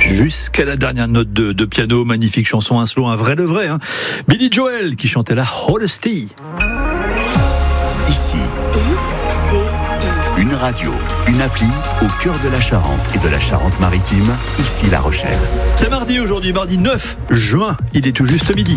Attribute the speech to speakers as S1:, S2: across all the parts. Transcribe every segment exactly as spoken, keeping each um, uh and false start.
S1: Jusqu'à la dernière note de, de piano, magnifique chanson, un slow, un vrai de vrai. Hein. Billy Joel qui chantait la Honesty.
S2: Ici, une radio, une appli au cœur de la Charente et de la Charente-Maritime, ici La Rochelle.
S1: C'est mardi aujourd'hui, mardi neuf juin, il est tout juste midi.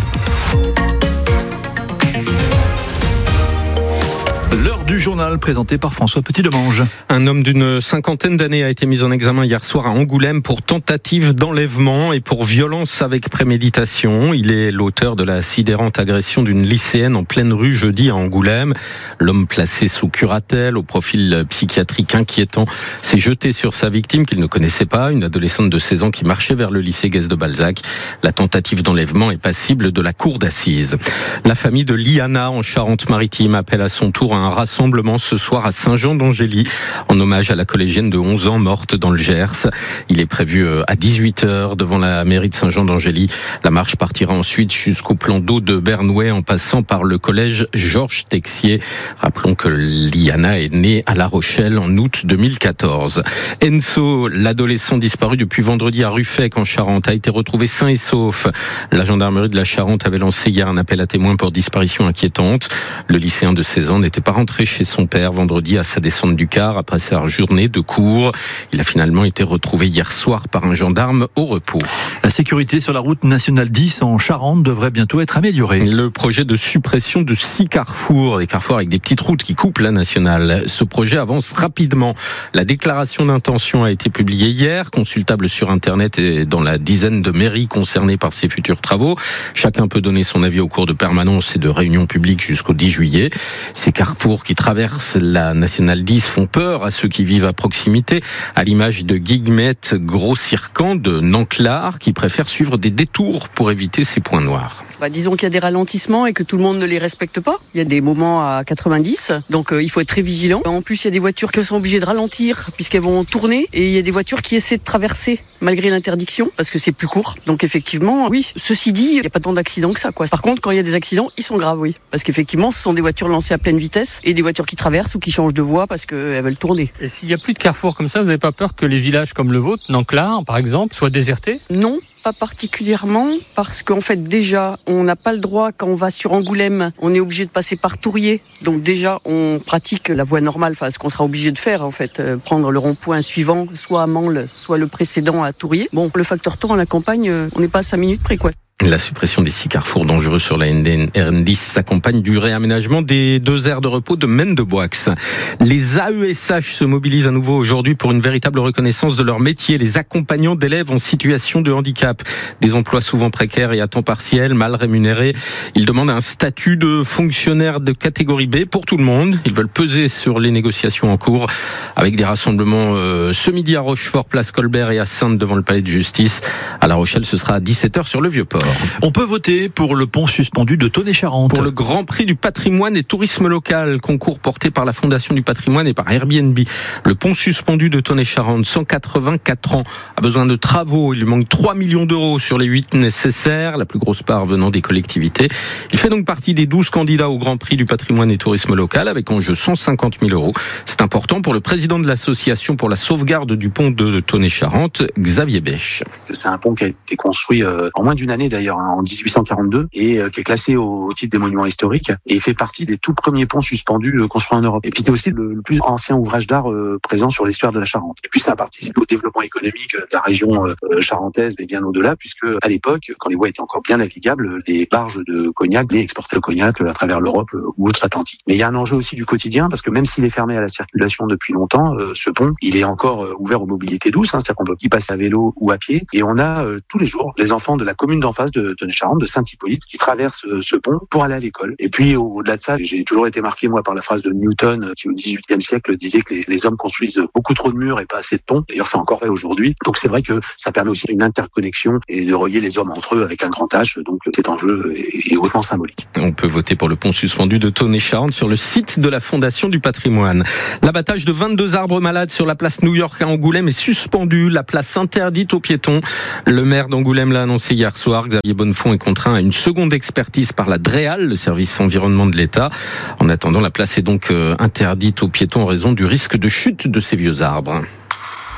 S1: L'heure du journal présenté par François Petit-Demange.
S3: Un homme d'une cinquantaine d'années a été mis en examen hier soir à Angoulême pour tentative d'enlèvement et pour violence avec préméditation. Il est l'auteur de la sidérante agression d'une lycéenne en pleine rue jeudi à Angoulême. L'homme placé sous curatelle, au profil psychiatrique inquiétant, s'est jeté sur sa victime qu'il ne connaissait pas, une adolescente de seize ans qui marchait vers le lycée Guès de Balzac. La tentative d'enlèvement est passible de la cour d'assises. La famille de Liana en Charente-Maritime appelle à son tour à un rassemblement ce soir à Saint-Jean-d'Angély en hommage à la collégienne de onze ans morte dans le Gers. Il est prévu à dix-huit heures devant la mairie de Saint-Jean-d'Angély. La marche partira ensuite jusqu'au plan d'eau de Bernouais en passant par le collège Georges Texier. Rappelons que Liana est née à La Rochelle en août deux mille quatorze. Enzo, l'adolescent disparu depuis vendredi à Ruffec en Charente, a été retrouvé sain et sauf. La gendarmerie de la Charente avait lancé hier un appel à témoins pour disparition inquiétante. Le lycéen de seize ans n'était pas rentré chez son père vendredi à sa descente du car après sa journée de cours. Il a finalement été retrouvé hier soir par un gendarme au repos.
S1: La sécurité sur la route nationale dix en Charente devrait bientôt être améliorée.
S3: Le projet de suppression de six carrefours, des carrefours avec des petites routes qui coupent la nationale. Ce projet avance rapidement. La déclaration d'intention a été publiée hier, consultable sur Internet et dans la dizaine de mairies concernées par ces futurs travaux. Chacun peut donner son avis au cours de permanences et de réunions publiques jusqu'au dix juillet. Ces carrefours qui traversent la nationale dix font peur à ceux qui vivent à proximité, à l'image de Guillemette Gros-Circan de Nanclar qui préfère suivre des détours pour éviter ces points noirs.
S4: Bah, disons qu'il y a des ralentissements et que tout le monde ne les respecte pas. Il y a des moments à quatre-vingt-dix, donc euh, il faut être très vigilant. En plus, il y a des voitures qui sont obligées de ralentir puisqu'elles vont tourner et il y a des voitures qui essaient de traverser malgré l'interdiction parce que c'est plus court. Donc effectivement, oui. Ceci dit, il n'y a pas tant d'accidents que ça, quoi. Par contre, quand il y a des accidents, ils sont graves, oui. Parce qu'effectivement, ce sont des voitures lancées à pleine vitesse et des voitures qui traversent ou qui changent de voie parce qu'elles veulent tourner.
S5: Et s'il n'y a plus de carrefour comme ça, vous n'avez pas peur que les villages comme le vôtre, Nanclar par exemple, soient désertés ?
S4: Non. Pas particulièrement, parce qu'en fait déjà, on n'a pas le droit, quand on va sur Angoulême, on est obligé de passer par Tourier. Donc déjà, on pratique la voie normale, enfin ce qu'on sera obligé de faire en fait, euh, prendre le rond-point suivant, soit à Mansle, soit le précédent à Tourier. Bon, le facteur temps à la campagne, euh, on n'est pas à cinq minutes près, quoi.
S3: La suppression des six carrefours dangereux sur la R N dix s'accompagne du réaménagement des deux aires de repos de Maine-de-Boix. Les A E S H se mobilisent à nouveau aujourd'hui pour une véritable reconnaissance de leur métier. Les accompagnants d'élèves en situation de handicap. Des emplois souvent précaires et à temps partiel, mal rémunérés. Ils demandent un statut de fonctionnaire de catégorie B pour tout le monde. Ils veulent peser sur les négociations en cours avec des rassemblements euh, ce midi à Rochefort, place Colbert et à Saintes devant le palais de justice. À La Rochelle, ce sera à dix-sept heures sur le Vieux-Port.
S1: On peut voter pour le pont suspendu de Tonnet-Charente.
S3: Pour le Grand Prix du patrimoine et tourisme local, concours porté par la Fondation du patrimoine et par Airbnb. Le pont suspendu de Tonnet-Charente, cent quatre-vingt-quatre ans, a besoin de travaux. Il lui manque trois millions d'euros sur les huit nécessaires, la plus grosse part venant des collectivités. Il fait donc partie des douze candidats au Grand Prix du patrimoine et tourisme local, avec en jeu cent cinquante mille euros. C'est important pour le président de l'association pour la sauvegarde du pont de Tonnet-Charente, Xavier Bèche.
S6: C'est un pont qui a été construit euh, en moins d'une année d'ailleurs, hein, en dix-huit cent quarante-deux, et euh, qui est classé au, au titre des monuments historiques, et il fait partie des tout premiers ponts suspendus euh, construits en Europe. Et puis c'est aussi le, le plus ancien ouvrage d'art euh, présent sur l'histoire de la Charente. Et puis ça a participé au développement économique de la région euh, charentaise, mais bien au-delà, puisque à l'époque, quand les voies étaient encore bien navigables, les barges de cognac les exportaient le cognac à travers l'Europe euh, ou outre-Atlantique. Mais il y a un enjeu aussi du quotidien, parce que même s'il est fermé à la circulation depuis longtemps, euh, ce pont, il est encore euh, ouvert aux mobilités douces, hein, c'est-à-dire qu'on peut y passer à vélo ou à pied, et on a euh, tous les jours les enfants de la commune d'en face de Tonnet-Charente, de Saint-Hippolyte, qui traverse ce pont pour aller à l'école. Et puis au-delà de ça, j'ai toujours été marqué moi par la phrase de Newton qui au dix-huitième siècle disait que les, les hommes construisent beaucoup trop de murs et pas assez de ponts. D'ailleurs, c'est encore vrai aujourd'hui. Donc c'est vrai que ça permet aussi une interconnexion et de relier les hommes entre eux avec un grand H. Donc cet enjeu est, est hautement symbolique.
S3: On peut voter pour le pont suspendu de Tonnet-Charente sur le site de la Fondation du patrimoine. L'abattage de vingt-deux arbres malades sur la place New York à Angoulême est suspendu. La place interdite aux piétons. Le maire d'Angoulême l'a annoncé hier soir. Xavier Bonnefond est contraint à une seconde expertise par la DREAL, le service environnement de l'État. En attendant, la place est donc interdite aux piétons en raison du risque de chute de ces vieux arbres.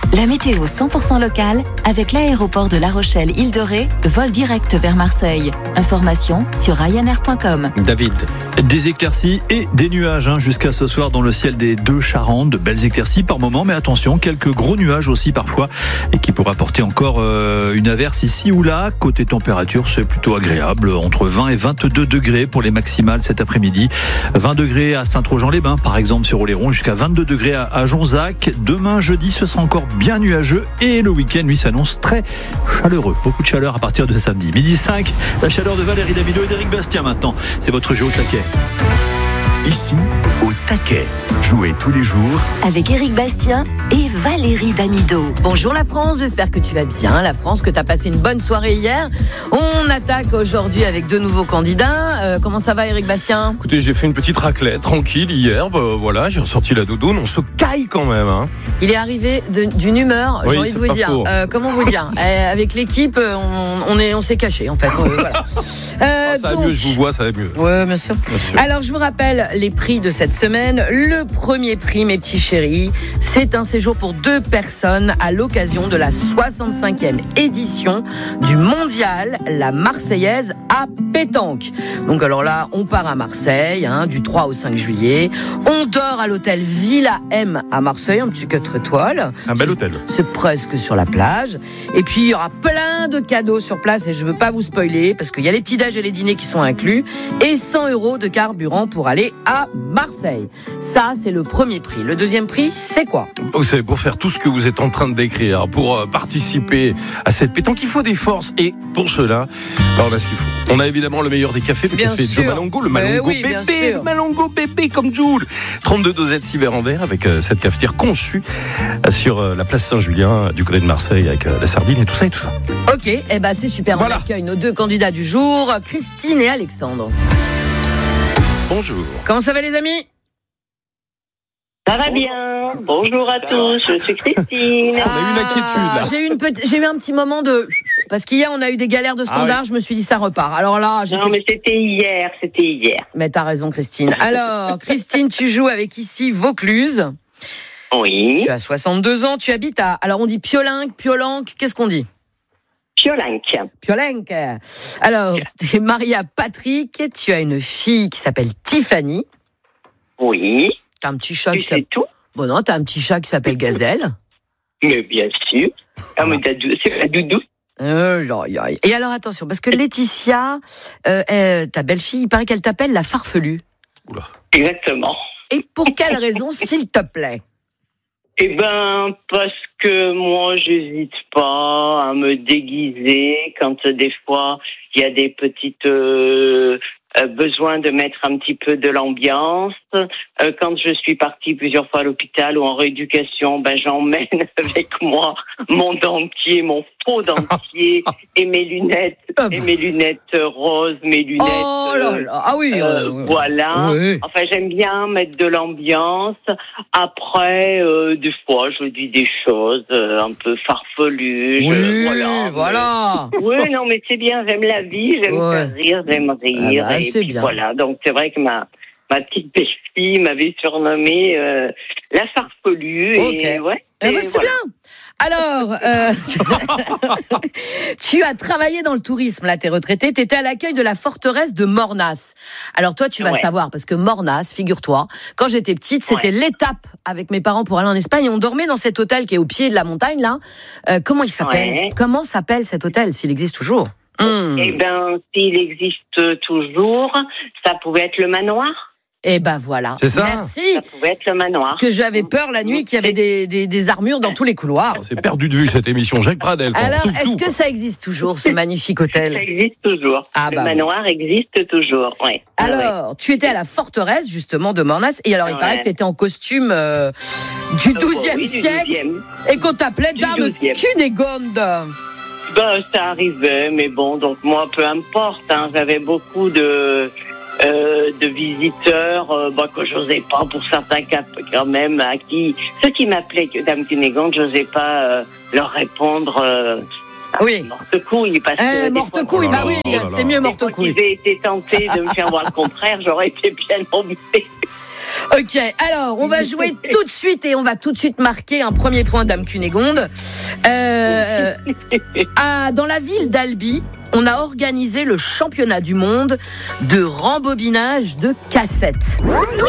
S7: La météo cent pour cent locale avec l'aéroport de La Rochelle Île de Ré, vol direct vers Marseille. Information sur ryanair point com.
S3: David.
S1: Des éclaircies et des nuages hein, jusqu'à ce soir dans le ciel des deux Charentes. De belles éclaircies par moment, mais attention, quelques gros nuages aussi parfois et qui pourraient apporter encore euh, une averse ici ou là. Côté température, c'est plutôt agréable, entre vingt et vingt-deux degrés pour les maximales cet après-midi. vingt degrés à Saint-Trojan-les-Bains, par exemple sur Oléron, jusqu'à vingt-deux degrés à, à Jonzac. Demain, jeudi, ce sera encore bien nuageux et le week-end, lui, s'annonce très chaleureux. Beaucoup de chaleur à partir de samedi. Midi cinq, la chaleur de Valérie Damido et d'Éric Bastien maintenant. C'est votre jeu au taquet.
S2: Ici, au taquet. Jouez tous les jours
S8: avec Éric Bastien et Valérie Damido. Bonjour la France, j'espère que tu vas bien. La France, que tu as passé une bonne soirée hier. On attaque aujourd'hui avec deux nouveaux candidats. Euh, comment ça va Éric Bastien ?
S9: Écoutez, j'ai fait une petite raclette tranquille hier. Bah, voilà, j'ai ressorti la doudoune. On se caille quand même. Hein.
S8: Il est arrivé de, d'une humeur,
S9: oui,
S8: j'ai envie de vous dire. Euh, comment vous dire euh, Avec l'équipe, on, on, est, on s'est caché en fait. Euh, voilà.
S9: Euh, ah, ça donc... va mieux, je vous vois, ça va mieux.
S8: Oui, bien sûr. bien sûr. Alors, je vous rappelle les prix de cette semaine. Le premier prix, mes petits chéris, c'est un séjour pour deux personnes à l'occasion de la soixante-cinquième édition du Mondial La Marseillaise à pétanque. Donc, alors là, on part à Marseille, hein, du trois au cinq juillet. On dort à l'hôtel Villa M à Marseille, un petit quatre étoiles.
S9: Un bel hôtel.
S8: C'est, c'est presque sur la plage. Et puis, il y aura plein de cadeaux sur place et je ne veux pas vous spoiler parce qu'il y a les petits et les dîners qui sont inclus et cent euros de carburant pour aller à Marseille. Ça, c'est le premier prix. Le deuxième prix, c'est quoi ?
S9: Vous savez, pour faire tout ce que vous êtes en train de décrire, pour participer à cette pétanque, il faut des forces et pour cela, on a ce qu'il faut. On a évidemment le meilleur des cafés, le bien café sûr. Joe Malongo, le Malongo oui, bébé, le Malongo bébé comme Jules. trente-deux dosettes six verres en verre avec euh, cette cafetière conçue euh, sur euh, la place Saint-Julien du côté de Marseille avec euh, la sardine et tout ça et tout ça.
S8: Ok, et eh ben c'est super. Voilà. On accueille nos deux candidats du jour, Christine et Alexandre.
S9: Bonjour.
S8: Comment ça va les amis ?
S10: Ça va bien. Bonjour à tous, je suis Christine.
S9: Ah, on a eu une inquiétude là.
S8: J'ai eu, une petite, j'ai eu un petit moment de... Parce qu'hier, on a eu des galères de standard, ah oui. Je me suis dit ça repart. Alors là, j'étais...
S10: Non, mais c'était hier, c'était hier.
S8: Mais t'as raison, Christine. Alors, Christine, tu joues avec ici Vaucluse.
S10: Oui.
S8: Tu as soixante-deux ans, tu habites à... Alors, on dit Piolinque, Piolenque, qu'est-ce qu'on dit ?
S10: Piolenque.
S8: Piolenque. Alors, tu es mariée à Patrick, tu as une fille qui s'appelle Tiffany.
S10: Oui.
S8: T'as un petit chat
S10: tu
S8: qui s'appelle...
S10: tout
S8: Bon non, t'as un petit chat qui s'appelle Gazelle.
S10: Mais bien sûr. Ah, mais c'est la doudou.
S8: Euh, Et alors attention, parce que Laetitia, euh, euh, ta belle-fille, il paraît qu'elle t'appelle la farfelue.
S9: Oula.
S10: Exactement.
S8: Et pour quelle raison, s'il te plaît ?
S10: Eh ben, parce que moi, j'hésite pas à me déguiser quand des fois il y a des petites euh, euh, besoins de mettre un petit peu de l'ambiance. Euh, quand je suis partie plusieurs fois à l'hôpital ou en rééducation, ben j'emmène avec moi mon dentier, mon faux dentier et mes lunettes, et mes lunettes roses, mes lunettes.
S8: Oh là là, ah oui.
S10: Euh,
S8: euh,
S10: voilà.
S8: Oui.
S10: Enfin, j'aime bien mettre de l'ambiance. Après, euh, des fois, je dis des choses euh, un peu farfelues.
S8: Oui,
S10: je, voilà.
S8: voilà.
S10: Mais... Oui, non, mais c'est bien. J'aime la vie, j'aime
S8: ouais.
S10: faire rire, j'aime rire.
S8: Ah bah,
S10: et
S8: c'est
S10: puis
S8: bien.
S10: voilà. Donc c'est vrai que ma ma petite belle-fille m'avait surnommée euh, la farfelue.
S8: Ok.
S10: Et ouais.
S8: Eh ben, c'est voilà. Bien. Alors, euh, tu as travaillé dans le tourisme, là, t'es retraité, t'étais à l'accueil de la forteresse de Mornas. Alors toi, tu vas ouais. savoir, parce que Mornas, figure-toi, quand j'étais petite, c'était ouais. l'étape avec mes parents pour aller en Espagne, et on dormait dans cet hôtel qui est au pied de la montagne, là. Euh, comment il s'appelle ouais. Comment s'appelle cet hôtel, s'il existe toujours ?
S10: Mmh. Eh ben, s'il existe toujours, ça pouvait être le manoir.
S8: Eh ben voilà.
S9: C'est ça.
S8: Merci.
S10: Ça pouvait être le manoir.
S8: Que j'avais peur la nuit qu'il y avait des, des, des armures dans tous les couloirs.
S9: On s'est perdu de vue cette émission. Jacques Pradel.
S8: Alors,
S9: tout,
S8: est-ce
S9: tout,
S8: que
S9: quoi.
S8: ça existe toujours, ce magnifique hôtel ?
S10: Ça existe toujours. Ah, bah, le manoir ouais. existe toujours, ouais.
S8: Alors, ouais. tu étais à la forteresse, justement, de Mornas. Et alors, il ouais. paraît que tu étais en costume euh, du douzième oui, siècle. Du douzième. Et qu'on t'appelait du Dame douzième. Cunégonde.
S10: Ben, ça arrivait, mais bon, donc moi, peu importe. Hein, j'avais beaucoup de... Euh, de visiteurs euh, bah, que j'osais pas pour certains cas quand même à qui ceux qui m'appelaient Dame Cunégonde, j'osais pas euh, leur répondre euh,
S8: oui
S10: morte couille parce que
S8: eh, morte couille bah oui oh là là. C'est mieux morte couille.
S10: Si j'avais été tentée de me faire voir le contraire, j'aurais été bien embêtée.
S8: Ok, alors on va jouer tout de suite et on va tout de suite marquer un premier point Dame Cunégonde. Euh, à, dans la ville d'Albi, on a organisé le championnat du monde de rembobinage de cassettes.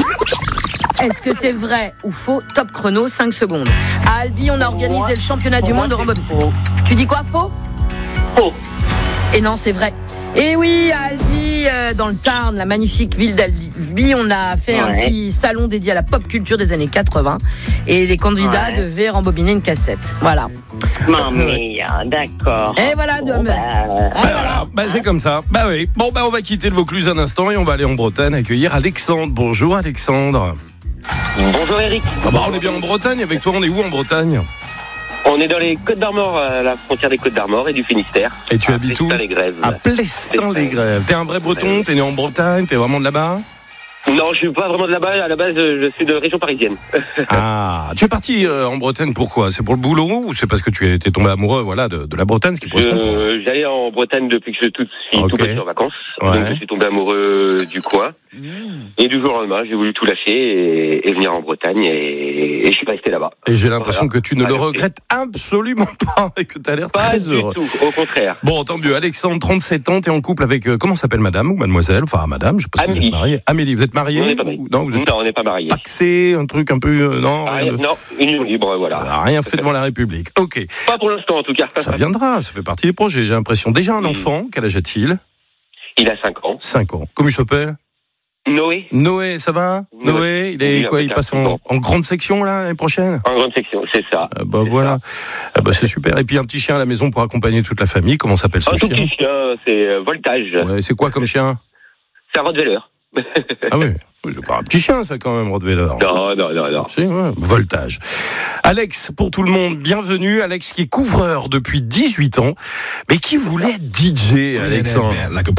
S8: Est-ce que c'est vrai ou faux? Top chrono, cinq secondes. À Albi, on a organisé le championnat du monde de rembobinage. Tu dis quoi, faux?
S10: Faux.
S8: Et non, c'est vrai. Et oui, à Albi, euh, dans le Tarn, la magnifique ville d'Albi, on a fait ouais. un petit salon dédié à la pop culture des années quatre-vingts. Et les candidats ouais. devaient rembobiner une cassette. Voilà.
S10: Mamie, d'accord.
S8: Et voilà, de...
S10: bon, bah...
S9: Ah, voilà. Bah, c'est comme ça. Bah oui. Bon, bah, on va quitter le Vaucluse un instant et on va aller en Bretagne accueillir Alexandre. Bonjour, Alexandre.
S11: Bonjour, Eric.
S9: Ah bah, on est bien en Bretagne. Avec toi, on est où en Bretagne?
S11: On est dans les Côtes d'Armor, à la frontière des Côtes d'Armor et du Finistère.
S9: Et tu habites où?
S11: Plestin-les-Grèves.
S9: À Plestin-les-Grèves. T'es un vrai breton? T'es né en Bretagne? T'es vraiment de là-bas?
S11: Non, je suis pas vraiment de là-bas. À la base, je suis de région parisienne.
S9: Ah, tu es parti euh, en Bretagne, pourquoi? C'est pour le boulot ou c'est parce que tu es t'es tombé amoureux, voilà, de, de la Bretagne, ce qui pose
S11: je, J'allais en Bretagne depuis que je suis tout, okay. tout petit en vacances. Ouais. Donc je suis tombé amoureux du coin. Mmh. Et du jour au lendemain, j'ai voulu tout lâcher et, et venir en Bretagne et, et je suis resté là-bas.
S9: Et j'ai l'impression voilà. que tu ne ah, le regrettes absolument pas et que tu as l'air
S11: pas
S9: très
S11: du
S9: heureux.
S11: Tout, au contraire.
S9: Bon, tant mieux. Alexandre, trente-sept ans, t'es en couple avec, euh, comment s'appelle madame ou mademoiselle? Enfin, madame, je sais pas si
S11: Amélie.
S9: vous êtes mariée. Amélie, vous êtes mariée?
S11: On n'est pas mariés.
S9: Non, vous êtes
S11: non, on n'est pas mariés.
S9: Paxé, un truc un peu, euh, non?
S11: Ah, rien de... Non, union libre, voilà.
S9: Ah, rien fait devant la République. Ok.
S11: Pas pour l'instant, en tout cas.
S9: Ça viendra, ça fait partie des projets, j'ai l'impression. Déjà un enfant, quel âge a-t-il?
S11: Il a cinq ans.
S9: cinq ans. Comment il s'appelle?
S11: Noé.
S9: Noé, ça va? Noé, Noé il est oui, quoi? Il passe en, en grande section là l'année prochaine?
S11: En grande section, c'est ça.
S9: Ah bah voilà. Ah bah c'est super. Et puis un petit chien à la maison pour accompagner toute la famille. Comment s'appelle ce
S11: un
S9: chien?
S11: Un tout petit chien, c'est euh, Voltage.
S9: Ouais, c'est quoi comme chien?
S11: C'est un Rottweiler.
S9: Ah oui. C'est pas un petit chien, ça, quand même, Rottweiler.
S11: Non, non, non, non.
S9: Si, ouais. Voltage. Alex, pour tout le monde, bienvenue. Alex, qui est couvreur depuis dix-huit ans, mais qui voulait D J, Alexandre.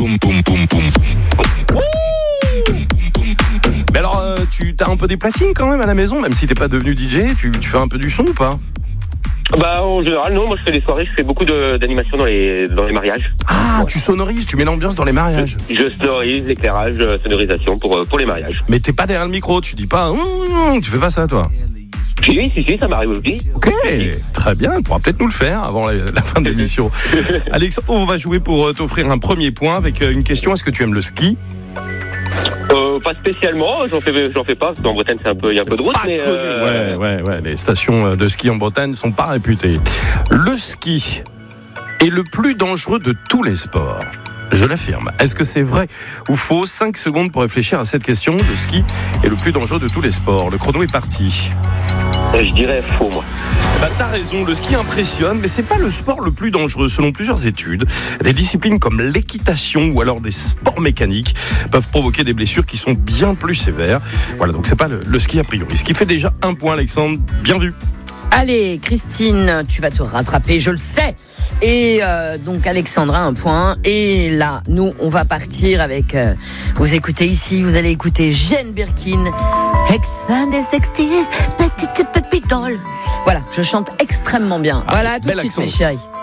S9: Mais alors, euh, tu as un peu des platines quand même à la maison, même si t'es pas devenu D J, tu, tu fais un peu du son ou pas?
S11: Bah en général non, moi je fais des soirées, je fais beaucoup de, d'animations dans les, dans les mariages.
S9: Ah, ouais. Tu sonorises, tu mets l'ambiance dans les mariages.
S11: Je, je sonorise, l'éclairage, sonorisation pour, pour les mariages.
S9: Mais t'es pas derrière le micro, tu dis pas, mmh, tu fais pas ça toi?
S11: Si, si, si, ça m'arrive aussi.
S9: Ok, très bien, tu pourras peut-être nous le faire avant la, la fin de l'émission. Alex, on va jouer pour t'offrir un premier point avec une question, est-ce que tu aimes le ski?
S11: Euh, pas spécialement, j'en fais, j'en fais pas, parce qu'en Bretagne c'est un peu, il y a un peu de route, mais
S9: euh... ouais, ouais, ouais, les stations de ski en Bretagne sont pas réputées. Le ski est le plus dangereux de tous les sports. Je l'affirme. Est-ce que c'est vrai ou faux? cinq secondes pour réfléchir à cette question. Le ski est le plus dangereux de tous les sports. Le chrono est parti.
S11: Je dirais faux, moi.
S9: Bah, t'as raison, le ski impressionne, mais c'est pas le sport le plus dangereux. Selon plusieurs études, des disciplines comme l'équitation ou alors des sports mécaniques peuvent provoquer des blessures qui sont bien plus sévères. Voilà, donc c'est pas le, le ski a priori. Ce qui fait déjà un point, Alexandre. Bien vu.
S8: Allez, Christine, tu vas te rattraper, je le sais. Et euh, donc Alexandre a un point. Et là, nous, on va partir avec... Euh, vous écoutez ici, vous allez écouter Jane Birkin, ex-fan des sixties, petite pépite doll. Voilà, je chante extrêmement bien. Ah, voilà, tout de suite, accent. Mes chéris.